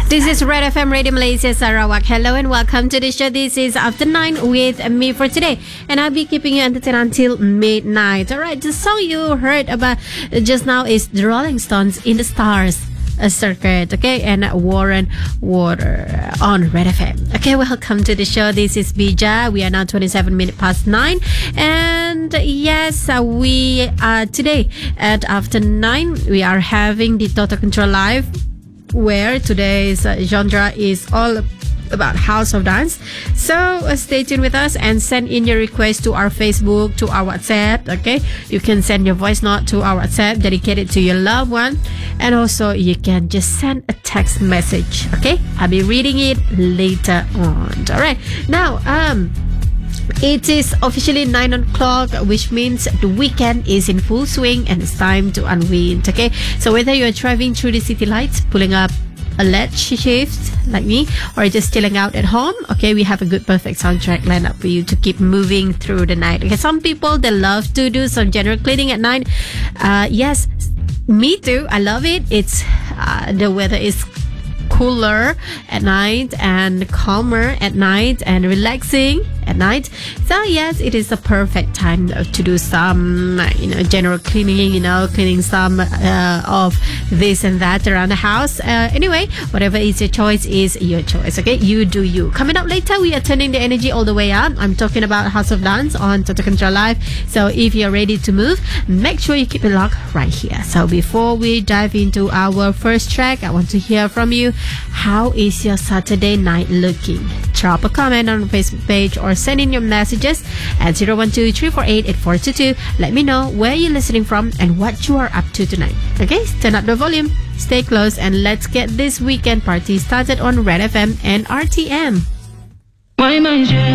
This is Red FM Radio Malaysia Sarawak. Hello and welcome to the show. This is After 9 with me for today. And I'll be keeping you entertained until midnight. Alright, the song you heard about just now is The Rolling Stones in the Stars Circuit, okay, and Warren Water on Red FM. Okay, welcome to the show. This is Bija. We are now 27 minutes past 9. And yes, we are today at After 9. We are having the Total Control Live, where today's genre is all about House of Dance. So stay tuned with us and send in your request to our Facebook, to our WhatsApp. Okay, you can send your voice note to our WhatsApp dedicated to your loved one, and also you can just send a text message. Okay, I'll be reading it later on. All right, now it is officially 9 o'clock, which means the weekend is in full swing and it's time to unwind. Okay, so whether you're driving through the city lights, pulling up a late shift like me, or just chilling out at home, okay, we have a good perfect soundtrack lined up for you to keep moving through the night. Okay, some people, they love to do some general cleaning at night. Yes, me too, I love it. It's the weather is cooler at night and calmer at night and relaxing at night. So yes, it is the perfect time to do some general cleaning, cleaning some of this and that around the house. Anyway, whatever is your choice is your choice. Okay, you do you. Coming up later, we are turning the energy all the way up. I'm talking about House of Dance on Total Control Live. So if you're ready to move, make sure you keep it locked right here. So before we dive into our first track, I want to hear from you. How is your Saturday night looking? Drop a comment on the Facebook page or send in your messages at 012-348-8422. Let me know where you're listening from and what you are up to tonight. Okay, turn up the volume, stay close, and let's get this weekend party started on Red FM and RTM.